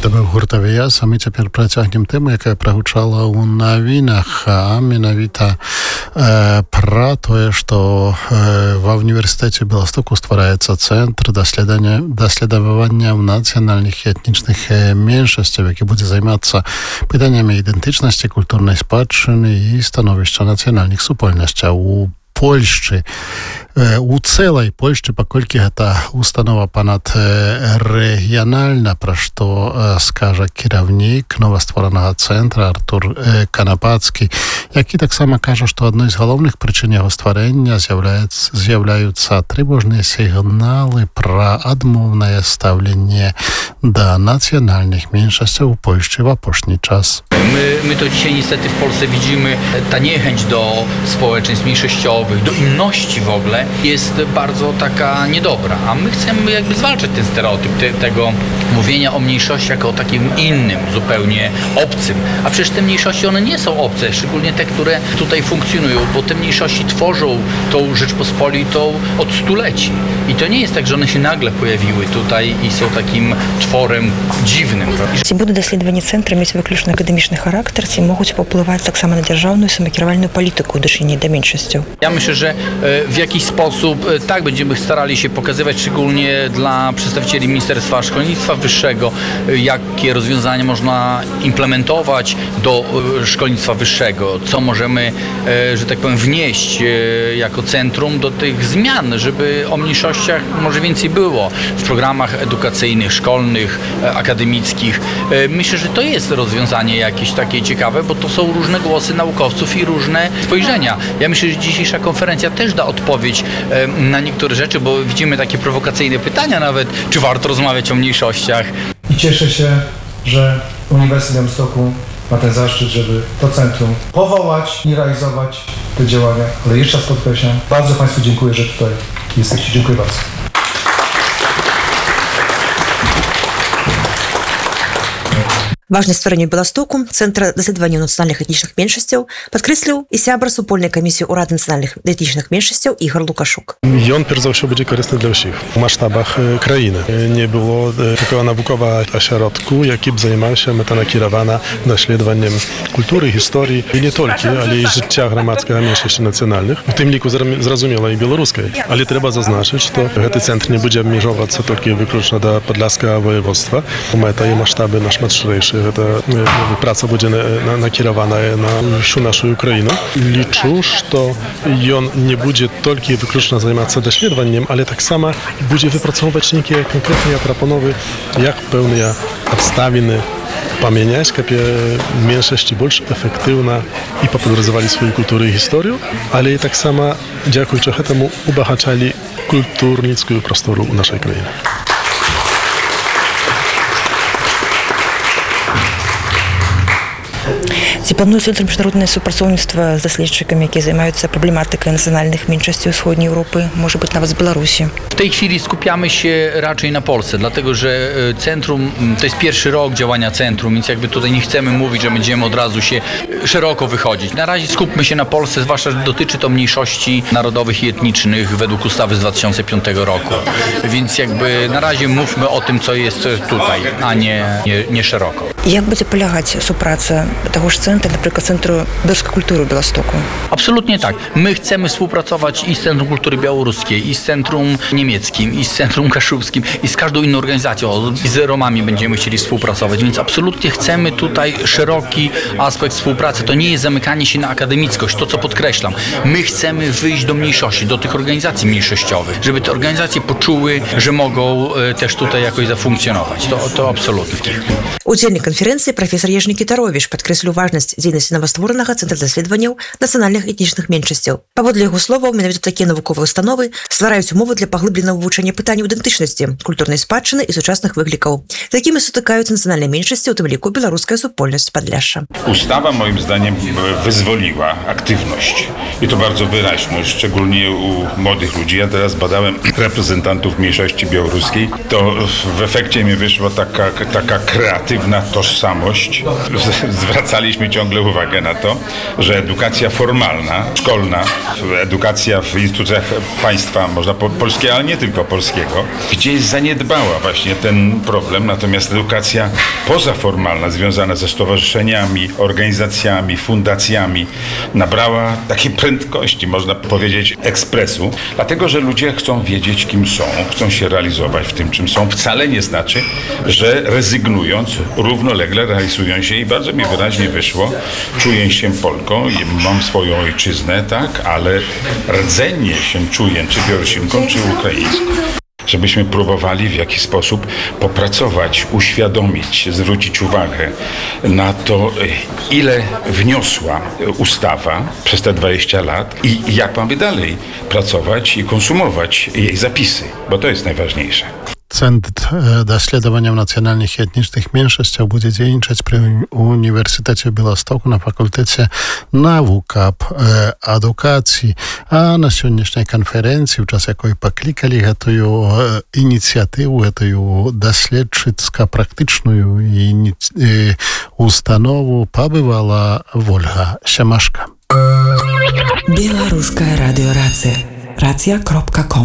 Гэта быў гуртавы яз, а мы цяпер працягнем тэму, якая прагучала ў навінах, а менавіта пра тое, што ва ўніверсітэце Беластоку ствараецца цэнтр даследавання нацыянальных і этнічных меншасцяў, які будзе займацца пытаннямі ідэнтычнасці, культурнай спадчыны і становішча нацыянальных супольнасцяў у Польшчы. У цэлай Польшчы, паколькі гэта установа панадрэгіянальна, пра што скажа кіраўнік новастворанага цэнтра Артур Канапацкі, які таксама кажа, што адной з галоўных прычын яго стварэння з'яўляюцца трывожныя сігналы пра адмоўнае стаўленне да нацjonalnych mniejszościach w Polsce w apошний czas. My to dzisiaj niestety w Polsce widzimy, ta niechęć do społeczeństw mniejszościowych, do inności w ogóle jest bardzo taka niedobra, a my chcemy jakby zwalczać ten stereotyp tego mówienia o mniejszości jako o takim innym, zupełnie obcym. A przecież te mniejszości, one nie są obce, szczególnie te, które tutaj funkcjonują, bo te mniejszości tworzą tą Rzeczpospolitą od stuleci. I to nie jest tak, że one się nagle pojawiły tutaj i są takim tworem dziwnym. Ці буде даследаванне цэнтра мець выключна акадэмічны характар, ці могуць паўплываць таксама на дзяржаўную самакіравальную палітыку ў дачыненні да меншасцяў? Ja myślę, że w jakiś sposób tak będziemy starali się pokazywać, szczególnie dla przedstawicieli Ministerstwa Szkolnictwa Wyższego, jakie rozwiązania można implementować do szkolnictwa wyższego, co możemy, że tak powiem, wnieść jako centrum do tych zmian, żeby o mniejszościach może więcej było w programach edukacyjnych, szkolnych, akademickich. Myślę, że to jest rozwiązanie jakieś takie ciekawe, bo to są różne głosy naukowców i różne spojrzenia. Ja myślę, że dzisiejsza konferencja też da odpowiedź na niektóre rzeczy, bo widzimy takie prowokacyjne pytania nawet, czy warto rozmawiać o mniejszościach. I cieszę się, że Uniwersytet w Białymstoku ma ten zaszczyt, żeby to centrum powołać i realizować te działania. Ale jeszcze raz podkreślam, bardzo Państwu dziękuję, że tutaj jesteście. Dziękuję bardzo. Важнасць стварэння Беластоку Цэнтра даследавання нацыянальных этнічных меншасцяў падкрэсліў і сябар супольнай камісіі ўрада нацыянальных этнічных меншасцяў Ігор Лукашук. Ён перш за ўсё будзе карысны для ўсіх у маштабах краіны. Не было такого навуковага асяродку, які б займаўся мэтанакіравана даследаваннем культуры, гісторыі і не толькі, але і жыцця грамадскага меншасці нацыянальных. У тым ліку зразумела і беларускай. Але трэба зазначыць, што гэты цэнтр не будзе абмежоўвацца толькі выключна да падляшскага воеводства. Мэта і маштабы нашмат шырэйшыя. Гэта праца будзе накіраваная на ўсю нашу Украіну. Лічу, што ён не будзе толькі выключна займацца даследаваннем, але таксама будзе выпрацоўваць нейкія канкрэтныя прапановы, як пэўныя абставіны памяняць, каб меншасці больш эфектыўна і папулярызавалі сваю культуру і гісторыю, але і таксама, дзякуючы гэтаму, убагачалі культурніцкую прастору ў нашай краіне. Ці плануе цэнтр міжнароднае супрацоўніцтва з даследчыкамі, якія займаюцца праблематыкай нацыянальных меншасцей ўсходняй Europy, może być nawet z Białorusi? W tej chwili skupiamy się raczej na Polsce, dlatego że centrum, to jest pierwszy rok działania centrum, więc jakby tutaj nie chcemy mówić, że będziemy od razu się szeroko wychodzić. Na razie skupmy się na Polsce, zwłaszcza, że dotyczy to mniejszości narodowych i etnicznych według ustawy z 2005 roku. Więc jakby na razie mówmy o tym, co jest tutaj, a nie szeroko. Jak będzie polegać współpraca tego centra, na przykład Centrum Białoruskiej Kultury w Białymstoku? Absolutnie tak. My chcemy współpracować i z Centrum Kultury Białoruskiej, i z Centrum Niemieckim, i z Centrum Kaszubskim, i z każdą inną organizacją. I z Romami będziemy chcieli współpracować, więc absolutnie chcemy tutaj szeroki aspekt współpracy. To nie jest zamykanie się na akademickość, to co podkreślam. My chcemy wyjść do mniejszości, do tych organizacji mniejszościowych, żeby te organizacje poczuły, że mogą też tutaj jakoś zafunkcjonować. To absolutnie. Удзельнік канферэнцыі прафесор Ежні Кітаровіч падкрэсліў важнасць дзейнасці новастворанага цэнтра даследаванняў нацыянальных этнічных меншасцяў. Паводле яго словаў, менавіта такія навуковыя установы ствараюць умовы для паглыбленага вывучэння пытанняў ідэнтычнасці, культурнай спадчыны і сучасных выклікаў. З якімі сутыкаюцца нацыянальныя меншасці, у тым ліку беларуская супольнасць Падляшша. Ustawa moim zdaniem wyzwoliła aktywność i to bardzo wyraźnie, szczególnie u młodych ludzi. Ja teraz badałem reprezentantów mniejszości białoruskiej. To w efekcie mi wyszła taka kreatywna tożsamość. Zwracaliśmy ciągle uwagę na to, że edukacja formalna, szkolna, edukacja w instytucjach państwa, można polskiego, ale nie tylko polskiego, gdzieś zaniedbała właśnie ten problem, natomiast edukacja pozaformalna, związana ze stowarzyszeniami, organizacjami, fundacjami, nabrała takiej prędkości, można powiedzieć, ekspresu, dlatego, że ludzie chcą wiedzieć, kim są, chcą się realizować w tym, czym są. Wcale nie znaczy, że rezygnując, równolegle realizują się i bardzo mi wyraźnie wyszło, czuję się Polką, mam swoją ojczyznę, tak, ale rdzenie się czuję, czy Białorusinką, czy Ukraińską. Żebyśmy próbowali w jakiś sposób popracować, uświadomić, zwrócić uwagę na to, ile wniosła ustawa przez te 20 lat i jak mamy dalej pracować i konsumować jej zapisy, bo to jest najważniejsze. Центр даследаванняў нацыянальных і этнічных меншасцяў будзе дзейнічаць пры універсітэце Беластоку на факультэце навук аб адукацыі. А на сённяшняй канферэнцыі, у час якой паклікалі гэтую ініцыятыву, гэтую даследчыцка-практычную установу, пабывала Вольга Сямашка. Беларуская радыёрацыя. Racja.com